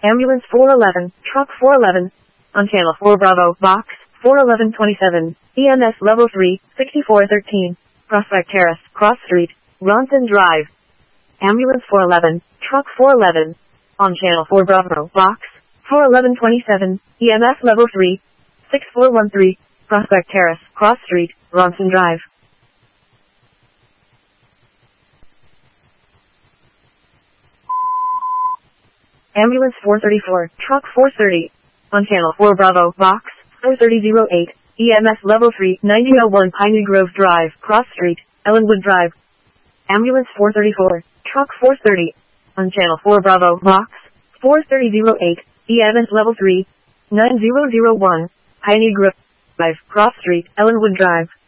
Ambulance 411, Truck 411, on Channel 4 Bravo, Box 41127, EMS Level 3, 6413, Prospect Terrace, Cross Street, Ronson Drive. Ambulance 411, Truck 411, on Channel 4 Bravo, Box 41127, EMS Level 3, 6413, Prospect Terrace, Cross Street, Ronson Drive. Ambulance 434, Truck 430, on Channel 4 Bravo, Box 43008, EMS Level 3, 1901 Piney Grove Drive, Cross Street, Ellenwood Drive. Ambulance 434, Truck 430, on Channel 4 Bravo, Box 43008, EMS Level 3, 9001 Piney Grove Drive, Cross Street, Ellenwood Drive.